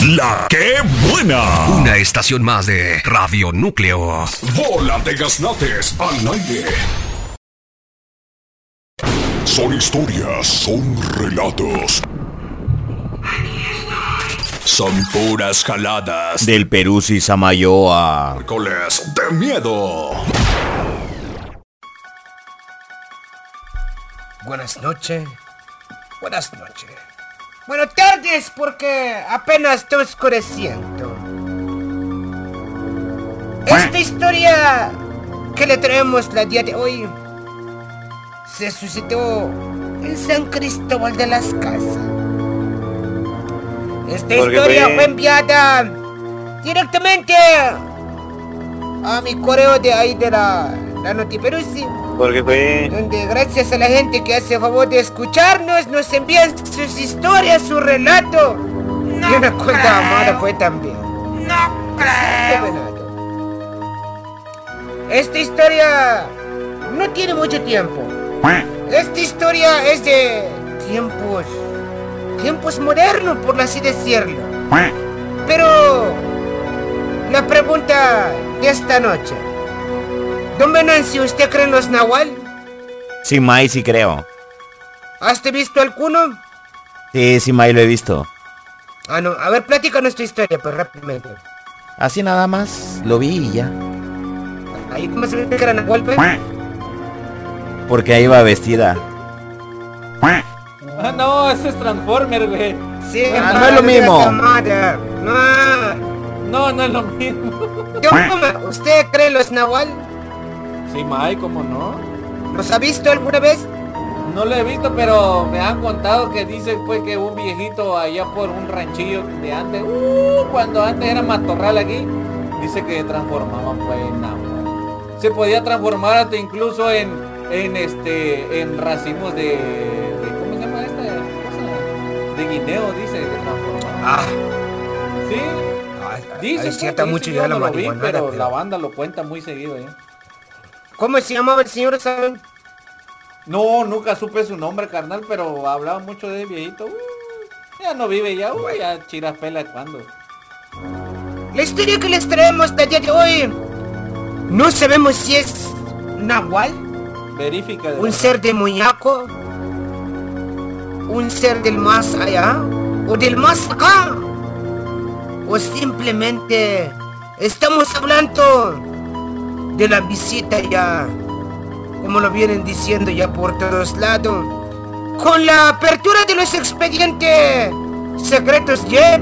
La que buena. Una estación más de Radio Núcleo. Bola de gaznates al aire. Son historias, son relatos. Son puras jaladas Del Peruzzi Samayoa. miércoles de miedo. Buenas noches. Buenas noches. Buenas tardes, porque apenas está oscureciendo. Esta historia que le traemos la día de hoy se suscitó en San Cristóbal de las Casas. Esta historia fue enviada directamente a mi correo de ahí de la Notiperuzzi. Porque fue... Donde gracias a la gente que hace favor de escucharnos, nos envían sus historias, su relato. Y una cuenta amada fue también. No creo. Esta historia no tiene mucho tiempo. Esta historia es de tiempos modernos, por así decirlo. Pero la pregunta de esta noche: Don Venancio, ¿usted cree en los nahual? Sí, May, sí creo. ¿Has visto alguno? Sí, May, lo he visto. Ah, no. A ver, platícanos tu historia, pues, rápidamente. Así nada más, lo vi y ya. ¿Ahí cómo se ve que era nahual, pues? Porque ahí va vestida. Ah, no, ese es Transformer, güey. Sí, no es lo mismo. No, no es lo mismo. ¿Usted cree en los nahual? Sí, May, ¿cómo no? ¿Los ha visto alguna vez? No lo he visto, pero me han contado que dicen pues que un viejito allá por un ranchillo de antes, cuando antes era matorral aquí, dice que transformaban pues en nahual. Se podía transformar hasta incluso en racimos de ¿cómo se llama esta cosa? De guineo, dice que transformaban. Ah. Sí. Dice, es cierto, mucho ya la no lo vi, marihuana, pero la banda lo cuenta muy seguido, ¿eh? ¿Cómo se llamaba el señor, saben? No, nunca supe su nombre, carnal, pero hablaba mucho de viejito. Ya no vive ya, ya chiraspela cuando. La historia que les traemos el día de hoy, no sabemos si es nahual, Verifica. un ser demoníaco, un ser del más allá o del más acá, o simplemente estamos hablando de la visita ya, como lo vienen diciendo ya por todos lados, con la apertura de los expedientes secretos ya,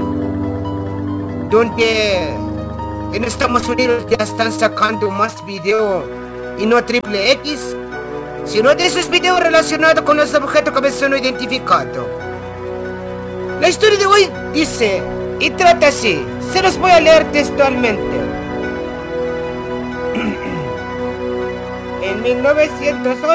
donde en Estados Unidos ya están sacando más video, y no triple X, sino de esos videos relacionados con los objetos que son identificados. La historia de hoy dice y trata así, se los voy a leer textualmente. En 1908